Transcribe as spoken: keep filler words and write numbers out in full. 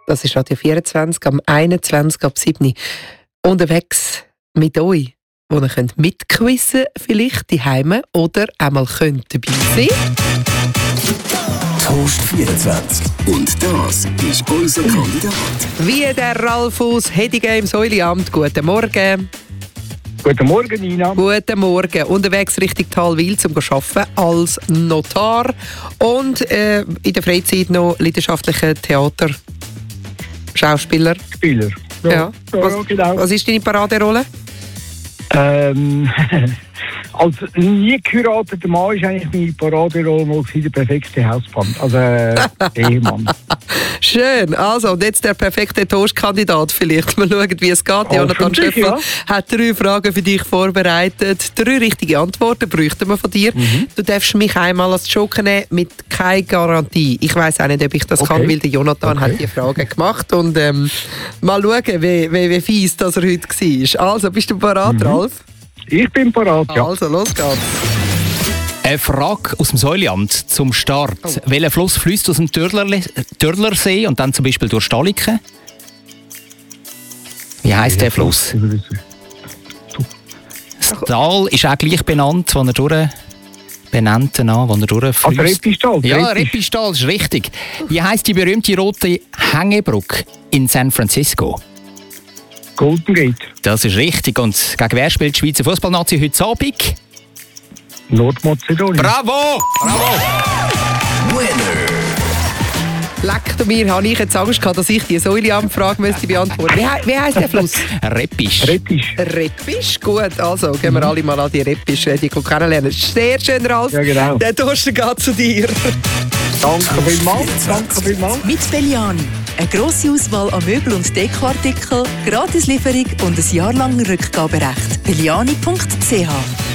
Das ist Radio vierundzwanzig am einundzwanzig ab sieben Uhr. Unterwegs mit euch, wo ihr könnt mitquizzen vielleicht die Heime oder einmal könnt dabei sein. Toast vierundzwanzig. Und das ist unser Kandidat. Wie der Ralf aus Hedigen im Säuliamt. Guten Morgen. Guten Morgen, Nina. Guten Morgen. Unterwegs Richtung Talwil zum Arbeiten als Notar und äh, in der Freizeit noch leidenschaftlicher Theater. Schauspieler. Spieler. Ja. ja. Was, ja, genau. Was ist deine Paraderolle? Ähm, als nie geheirateter Mann ist eigentlich meine Paraderolle mal der perfekte Hausband. Also äh, Ehemann. Schön. Also, und jetzt der perfekte Toastkandidat vielleicht. Mal schauen, wie es geht. Jonathan Schöffel ja. hat drei Fragen für dich vorbereitet. Drei richtige Antworten bräuchten wir von dir. Mhm. Du darfst mich einmal als Joker nehmen mit keiner Garantie. Ich weiss auch nicht, ob ich das okay. kann, weil der Jonathan okay. hat die Fragen gemacht. Und ähm, mal schauen, wie, wie, wie fies das er heute war. Also, bist du bereit, mhm. Ralf? Ich bin bereit, ja. Also, los geht's. Eine Frage aus dem Säuliamt zum Start. Oh. Welcher Fluss fließt aus dem Törlerle- Törlersee und dann zum Beispiel durch Staliken? Wie heisst der Fluss? Das Tal ist auch gleich benannt, wo er durch benannt, wo er durchfließt. Also Reppistal? Ja, Reppistal ist richtig. Wie heisst die berühmte rote Hängebrücke in San Francisco? Golden Gate. Das ist richtig. Und gegen wer spielt die Schweizer Fußballnazi heute Abend? Nordmazedonien. Bravo! Bravo! Winner! Leck du mir, habe ich jetzt Angst gehabt, dass ich die Säuliamt-Frage müsste beantworten. Wie, he- wie heisst der Fluss? Reppisch. Reppisch. Reppisch? Gut, also gehen wir alle mal an die Reppisch die kennenlernen. Sehr schön, Ralf. Ja, genau. Der Thorsten geht zu dir. Danke vielmals. Danke vielmals. Mit Belliani. Eine grosse Auswahl an Möbel- und Dekoartikeln, Gratislieferung und ein Jahr lang Rückgaberecht. belliani punkt c h